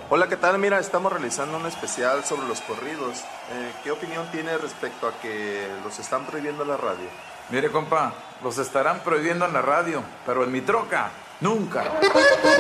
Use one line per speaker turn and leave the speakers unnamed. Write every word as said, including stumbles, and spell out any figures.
Hola, ¿qué tal? Mira, estamos realizando un especial sobre los corridos. Eh, ¿qué opinión tiene respecto a que los están prohibiendo en la radio?
Mire, compa, los estarán prohibiendo en la radio, pero en mi troca, nunca.